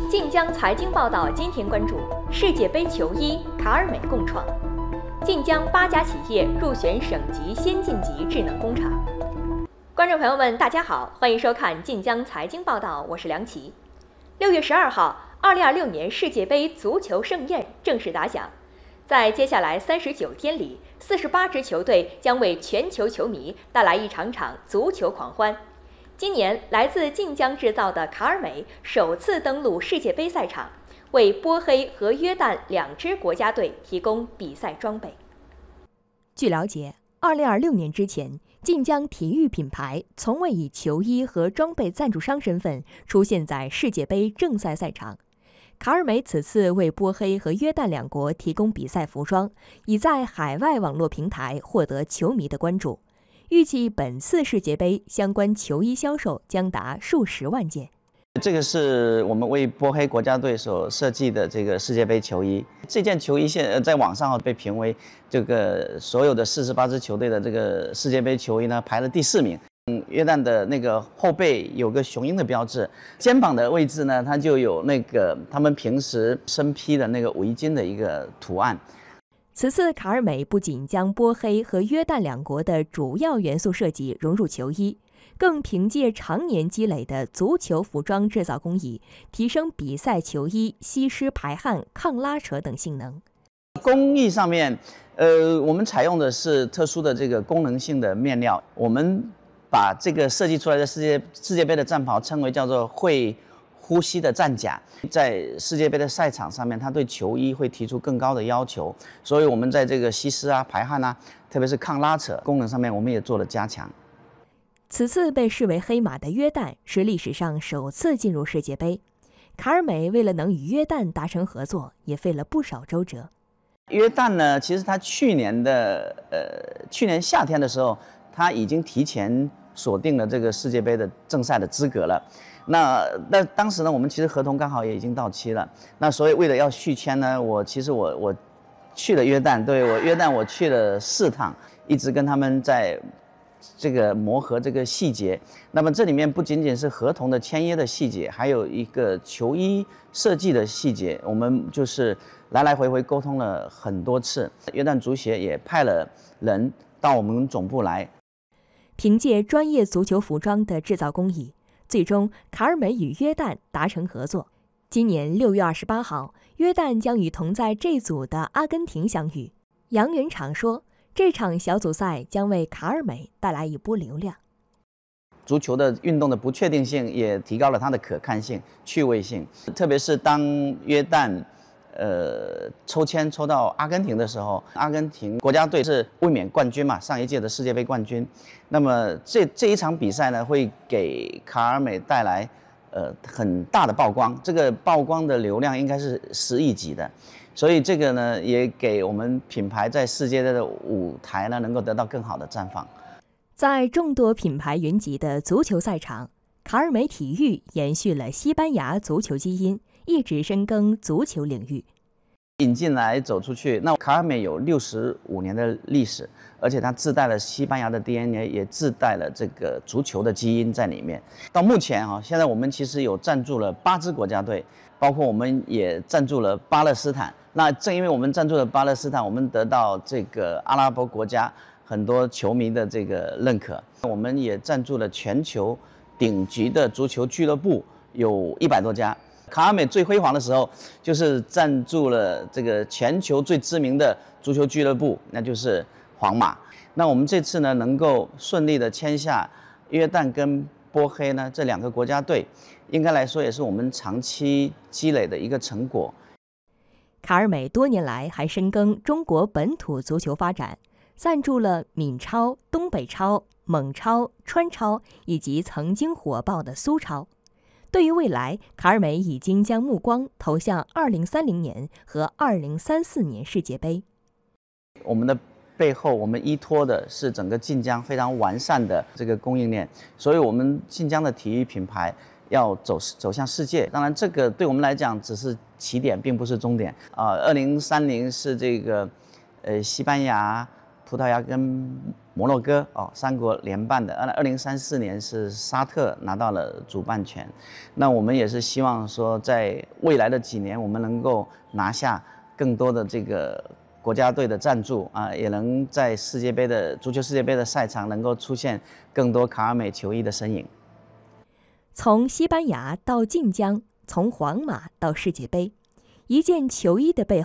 晋江财经报道今天关注世界杯球衣卡尔美共创，晋江8家企业入选省级先进级智能工厂。观众朋友们，大家好，欢迎收看晋江财经报道，我是梁琦。6月12号，2026年世界杯足球盛宴正式打响。在接下来39天里，48支球队将为全球球迷带来一场场足球狂欢。今年，来自晋江制造的卡尔美首次登陆世界杯赛场，为波黑和约旦2支国家队提供比赛装备。据了解，2026年之前，晋江体育品牌从未以球衣和装备赞助商身份出现在世界杯正赛赛场。卡尔美此次为波黑和约旦2国提供比赛服装，已在海外网络平台获得球迷的关注。预计本次世界杯相关球衣销售将达数十万件。 这个是我们为波黑国家队所设计的这个世界杯球衣。这件球衣在网上被评为这个所有的48支球队的这个世界杯球衣呢排了第4名。约旦的那个后背有个雄鹰的标志，肩膀的位置呢，它就有那个他们平时身披的那个围巾的一个图案。 此次卡尔美不仅将波黑和约旦2国的主要元素设计融入球衣，更凭借常年积累的足球服装制造工艺，提升比赛球衣吸湿排汗、抗拉扯等性能。 工艺上面，我们采用的是特殊的这个功能性的面料，我们把这个设计出来的世界杯的战袍称为叫做会呼吸的战甲。在世界杯的赛场上面，它对球衣会提出更高的要求，所以我们在这个吸湿啊、排汗啊，特别是抗拉扯功能上面，我们也做了加强。 此次被视为黑马的约旦是历史上首次进入世界杯，卡尔美为了能与约旦达成合作，也费了不少周折。 约旦呢，其实他去年夏天的时候，他已经提前锁定了这个世界杯的正赛的资格了。那当时呢，我们其实合同刚好也已经到期了。那所以为了要续签呢，我去了约旦，我去了4趟，一直跟他们在这个磨合这个细节。那么这里面不仅仅是合同的签约的细节，还有一个球衣设计的细节，我们就是来来回回沟通了很多次。约旦足协也派了人到我们总部来。 凭借专业足球服装的制造工艺，最终卡尔美与约旦达成合作。今年6月28号，约旦将与同在这组的阿根廷相遇。杨元畅说，这场小组赛将为卡尔美带来一波流量。 足球的运动的不确定性也提高了它的可看性、趣味性，特别是当约旦抽签抽到阿根廷的时候，阿根廷国家队是卫冕冠军嘛，上一届的世界杯冠军。那么这一场比赛呢，会给卡尔美带来很大的曝光，这个曝光的流量应该是10亿级的，所以这个呢也给我们品牌在世界的舞台呢能够得到更好的绽放。 在众多品牌云集的足球赛场，卡尔美体育延续了西班牙足球基因，一直深耕足球领域。 引进来走出去，那卡尔美有65年的历史，而且它自带了西班牙的 DNA， 也自带了这个足球的基因在里面。到目前现在我们其实有赞助了8支国家队，包括我们也赞助了巴勒斯坦。那正因为我们赞助了巴勒斯坦，我们得到这个阿拉伯国家很多球迷的这个认可。我们也赞助了全球顶级的足球俱乐部，有100多家。卡尔美最辉煌的时候，就是赞助了这个全球最知名的足球俱乐部，那就是皇马。那我们这次呢，能够顺利的签下约旦跟波黑呢这2个国家队，应该来说也是我们长期积累的一个成果。 卡尔美多年来还深耕中国本土足球发展，赞助了闽超、东北超、蒙超、川超以及曾经火爆的苏超。对于未来，卡尔美已经将目光投向2030年和2034年世界杯。 我们的背后，我们依托的是整个晋江非常完善的这个供应链，所以我们晋江的体育品牌要走向世界。当然，这个对我们来讲只是起点，并不是终点啊。2030是这个西班牙、 葡萄牙跟摩洛哥3国联办的。2034年是沙特拿到了主办权。那我们也是希望说，在未来的几年，我们能够拿下更多的这个国家队的赞助也能在足球世界杯的赛场能够出现更多卡尔美球衣的身影。 从西班牙到晋江，从皇马到世界杯，一件球衣的背